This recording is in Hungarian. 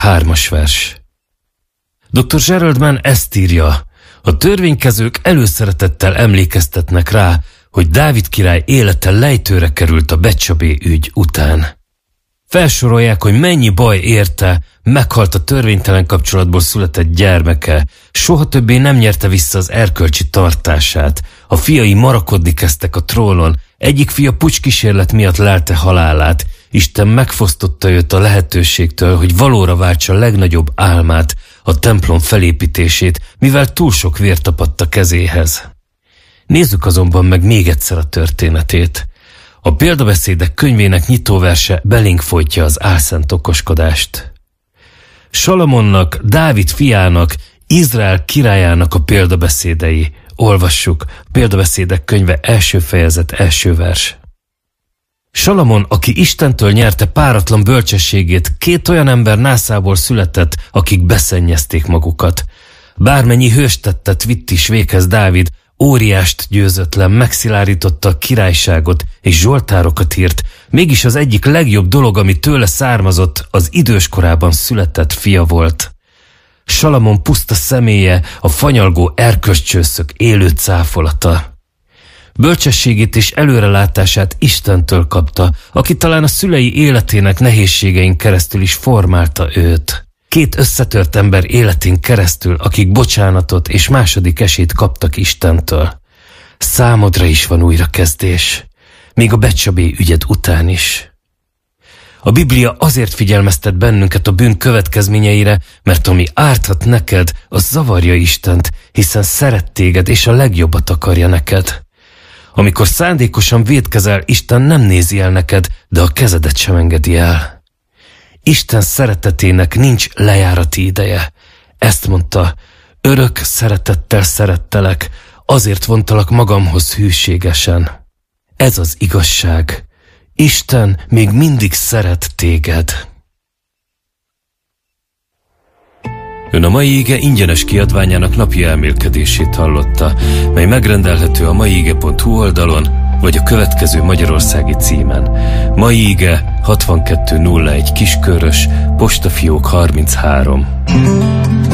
3. vers. Dr. Gerald Mann ezt írja: a törvénykezők előszeretettel emlékeztetnek rá, hogy Dávid király élete lejtőre került a Betcsabé ügy után. Felsorolják, hogy mennyi baj érte, meghalt a törvénytelen kapcsolatból született gyermeke, soha többé nem nyerte vissza az erkölcsi tartását, a fiai marakodni kezdtek a trónon, egyik fia pucskísérlet miatt lelte halálát, Isten megfosztotta őt a lehetőségtől, hogy valóra váltsa legnagyobb álmát, a templom felépítését, mivel túl sok vér tapadt a kezéhez. Nézzük azonban meg még egyszer a történetét. A példabeszédek könyvének nyitóverse belénk folytja az álszent okoskodást. Salamonnak, Dávid fiának, Izrael királyának a példabeszédei. Olvassuk, példabeszédek könyve 1. fejezet 1. vers. Salamon, aki Istentől nyerte páratlan bölcsességét, 2 olyan ember nászából született, akik beszennyezték magukat. Bármennyi hőstettet vitt is véghez Dávid, óriást győzött le, megszilárította a királyságot és zsoltárokat írt, mégis az egyik legjobb dolog, ami tőle származott, az időskorában született fia volt. Salamon puszta személye, a fanyalgó erkölcscsőszök élő cáfolata. Bölcsességét és előrelátását Istentől kapta, aki talán a szülei életének nehézségein keresztül is formálta őt. 2 összetört ember életén keresztül, akik bocsánatot és második esélyt kaptak Istentől. Számodra is van újrakezdés, még a Betcsabé ügyed után is. A Biblia azért figyelmeztet bennünket a bűn következményeire, mert ami árthat neked, az zavarja Istent, hiszen szeret téged és a legjobbat akarja neked. Amikor szándékosan vétkezel, Isten nem nézi el neked, de a kezedet sem engedi el. Isten szeretetének nincs lejárati ideje. Ezt mondta: örök szeretettel szerettelek, azért vontalak magamhoz hűségesen. Ez az igazság. Isten még mindig szeret téged. Ön a Mai Ige ingyenes kiadványának napi elmélkedését hallotta, mely megrendelhető a maiige.hu oldalon, vagy a következő magyarországi címen. Mai Ige 6201 Kiskörös, postafiók 33.